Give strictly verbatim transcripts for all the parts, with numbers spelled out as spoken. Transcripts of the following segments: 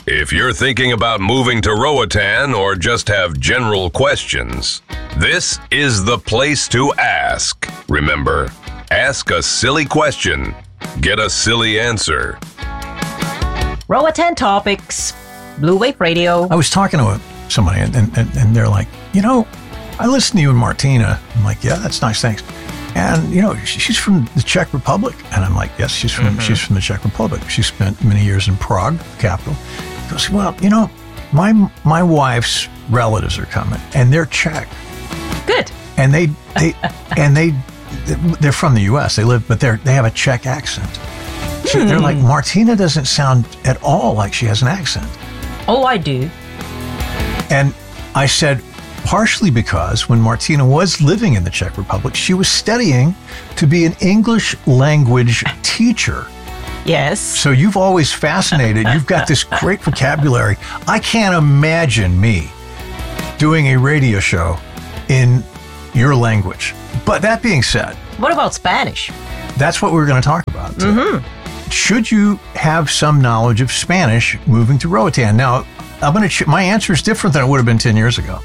If you're thinking about moving to Roatan or just have general questions, this is the place to ask. Remember, ask a silly question, get a silly answer. Roatan Topics, Blue Wave Radio. I was talking to somebody, and, and, and they're like, you know, I listen to you and Martina. I'm like, yeah, that's nice, thanks. And, you know, she's from the Czech Republic. And I'm like, yes, she's from mm-hmm. she's from the Czech Republic. She spent many years in Prague, the capital. He goes, well, you know, my my wife's relatives are coming, and they're Czech. Good. And they they and they they're from the U S. They live, but they're they have a Czech accent. So hmm. they're like, Martina doesn't sound at all like she has an accent. Oh, I do. And I said, partially because when Martina was living in the Czech Republic, she was studying to be an English language teacher. Yes. So you've always fascinated. You've got this great vocabulary. I can't imagine me doing a radio show in your language. But that being said. What about Spanish? That's what we're going to talk about today. Mm-hmm. Should you have some knowledge of Spanish moving to Roatan? Now, I'm going to. Ch- my answer is different than it would have been ten years ago.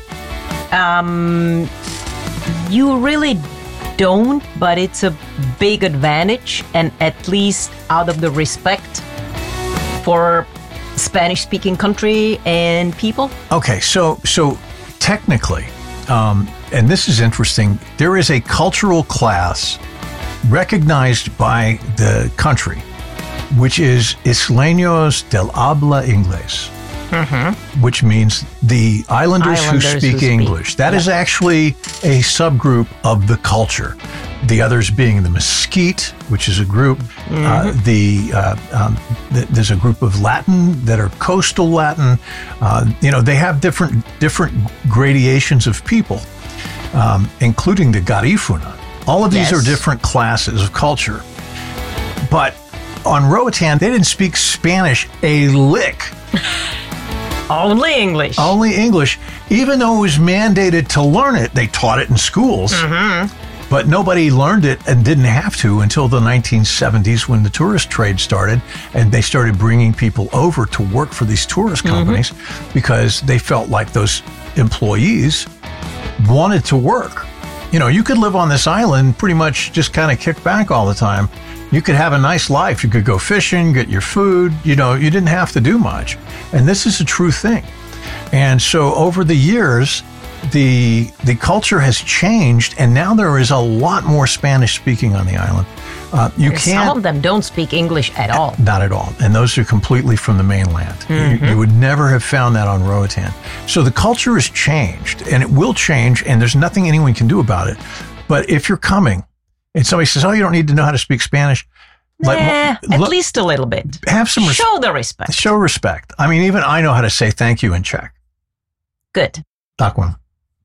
Um, you really don't, but it's a big advantage, and at least out of the respect for Spanish-speaking country and people. Okay, so so technically, um, and this is interesting, there is a cultural class recognized by the country, which is Isleños del Habla Inglés. Mm-hmm. Which means the islanders, islanders who speak who speak. English. That yeah. is actually a subgroup of the culture. The others being the Mesquite, which is a group. Mm-hmm. Uh, the uh, um, th- there's a group of Latin that are coastal Latin. Uh, you know, they have different different gradations of people, um, including the Garifuna. All of these yes. are different classes of culture. But on Roatan, they didn't speak Spanish a lick. Only English. Only English. Even though it was mandated to learn it, they taught it in schools. Mm-hmm. But nobody learned it and didn't have to until the nineteen seventies when the tourist trade started, and they started bringing people over to work for these tourist companies mm-hmm. because they felt like those employees wanted to work. You know, you could live on this island pretty much just kind of kick back all the time. You could have a nice life. You could go fishing, get your food. You know, you didn't have to do much. And this is a true thing. And so over the years, the the culture has changed, and now there is a lot more Spanish speaking on the island. Uh, you can't. Some of them don't speak English at all. Not at all. And those are completely from the mainland. Mm-hmm. You, you would never have found that on Roatan. So the culture has changed, and it will change, and there's nothing anyone can do about it. But if you're coming, and somebody says, oh, you don't need to know how to speak Spanish. Nah, let, at let, least a little bit. Have some res- Show the respect. Show respect. I mean, even I know how to say thank you in Czech. Good. Takwan.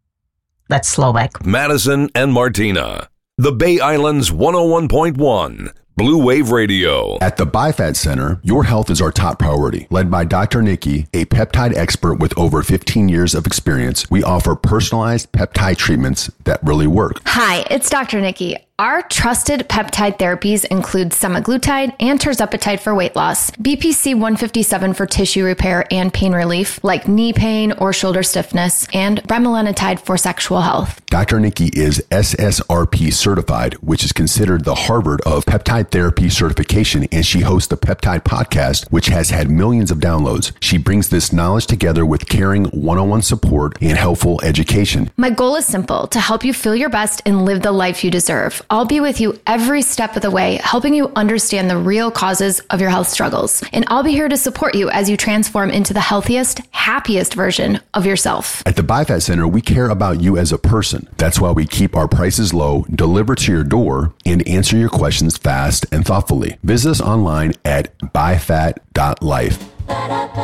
That's Slovak. Madison and Martina. The Bay Islands one oh one point one. Blue Wave Radio. At the BiFAT Center, your health is our top priority. Led by Doctor Nikki, a peptide expert with over fifteen years of experience, we offer personalized peptide treatments that really work. Hi, it's Doctor Nikki. Our trusted peptide therapies include semaglutide and tirzepatide for weight loss, B P C one fifty-seven for tissue repair and pain relief, like knee pain or shoulder stiffness, and bremelanotide for sexual health. Doctor Nikki is S S R P certified, which is considered the Harvard of peptide therapy certification, and she hosts the Peptide Podcast, which has had millions of downloads. She brings this knowledge together with caring one-on-one support and helpful education. My goal is simple, to help you feel your best and live the life you deserve. I'll be with you every step of the way, helping you understand the real causes of your health struggles. And I'll be here to support you as you transform into the healthiest, happiest version of yourself. At the BiFAT Center, we care about you as a person. That's why we keep our prices low, deliver to your door, and answer your questions fast and thoughtfully. Visit us online at bifat dot life.